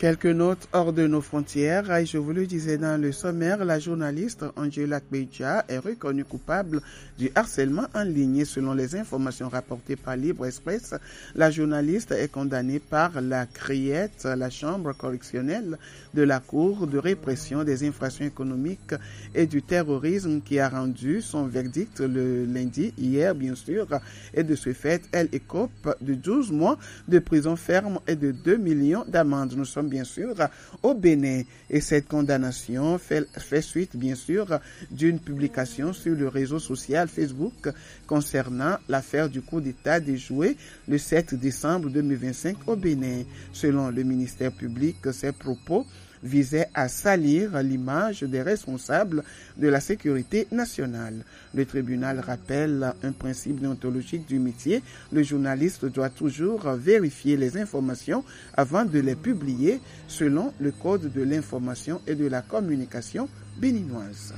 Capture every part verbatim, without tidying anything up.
Quelques notes hors de nos frontières. Et je vous le disais dans le sommaire, la journaliste Angela Kbeidja est reconnue coupable du harcèlement en ligne. Selon les informations rapportées par Libre Express, la journaliste est condamnée par la C R I E T, la Chambre correctionnelle de la Cour de répression des infractions économiques et du terrorisme, qui a rendu son verdict le lundi, hier bien sûr, et de ce fait, elle écope de douze mois de prison ferme et de deux millions d'amendes. Nous sommes bien sûr au Bénin et cette condamnation fait, fait suite bien sûr d'une publication sur le réseau social Facebook concernant l'affaire du coup d'État déjoué le sept décembre deux mille vingt-cinq au Bénin. Selon le ministère public, ces propos visait à salir l'image des responsables de la sécurité nationale. Le tribunal rappelle un principe déontologique du métier. Le journaliste doit toujours vérifier les informations avant de les publier selon le Code de l'information et de la communication béninoise.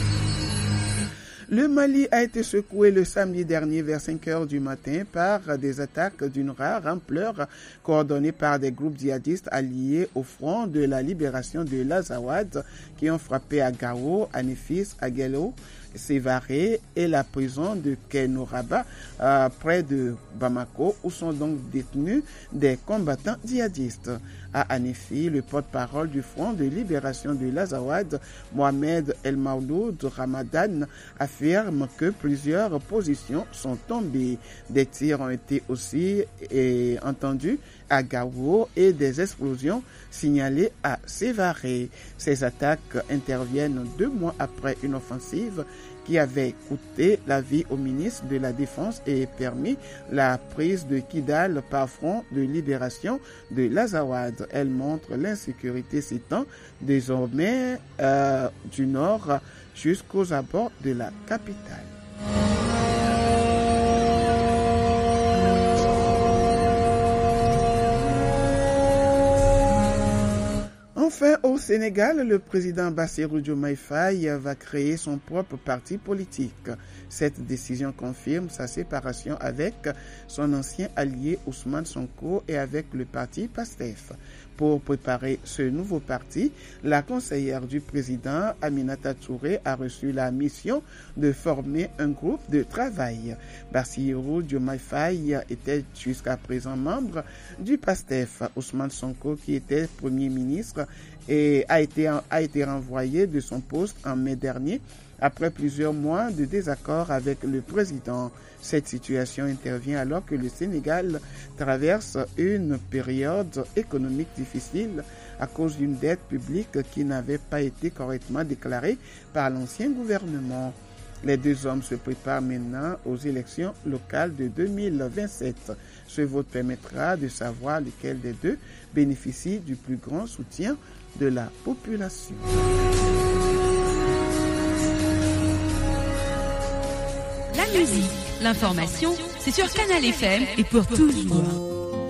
Le Mali a été secoué le samedi dernier vers cinq heures du matin par des attaques d'une rare ampleur coordonnées par des groupes djihadistes alliés au Front de la libération de l'Azawad qui ont frappé à Gao, à Nefis, à Guélo, Sévaré et la prison de Kenoraba euh, près de Bamako, où sont donc détenus des combattants djihadistes. À Anéfi, le porte-parole du Front de libération de l'Azawad, Mohamed El Maouloud Ramadan, affirme que plusieurs positions sont tombées. Des tirs ont été aussi et, entendus à Gao et des explosions signalées à Sévaré. Ces attaques interviennent deux mois après une offensive qui avait coûté la vie au ministre de la Défense et permis la prise de Kidal par Front de libération de l'Azawad. Elle montre l'insécurité s'étend désormais euh, du nord jusqu'aux abords de la capitale. Enfin, au Sénégal, le président Bassirou Diomaye Faye va créer son propre parti politique. Cette décision confirme sa séparation avec son ancien allié Ousmane Sonko et avec le parti PASTEF. Pour préparer ce nouveau parti, la conseillère du président, Aminata Touré, a reçu la mission de former un groupe de travail. Bassirou Diomaye Faye était jusqu'à présent membre du PASTEF. Ousmane Sonko, qui était premier ministre, et a été, a été renvoyé de son poste en mai dernier après plusieurs mois de désaccord avec le président. Cette situation intervient alors que le Sénégal traverse une période économique difficile à cause d'une dette publique qui n'avait pas été correctement déclarée par l'ancien gouvernement. Les deux hommes se préparent maintenant aux élections locales de deux mille vingt-sept. Ce vote permettra de savoir lequel des deux bénéficie du plus grand soutien de la population. La musique, l'information, c'est sur Canal F M et pour toujours.